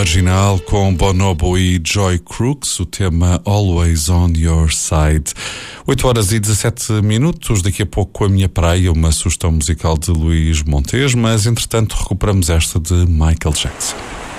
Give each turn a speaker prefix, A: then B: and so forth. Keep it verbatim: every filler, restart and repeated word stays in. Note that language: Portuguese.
A: original com Bonobo e Joy Crooks, o tema Always on Your Side. oito horas e dezassete minutos, daqui a pouco com a minha praia, uma sugestão musical de Luís Montes, mas entretanto recuperamos esta de Michael Jackson.